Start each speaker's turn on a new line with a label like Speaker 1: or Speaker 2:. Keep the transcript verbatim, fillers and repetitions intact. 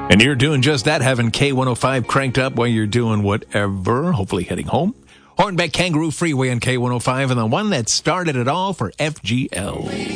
Speaker 1: And you're doing just that, having K one oh five cranked up while you're doing whatever, hopefully heading home. Hornbeck Kangaroo Freeway on K one oh five, and the one that started it all for F G L.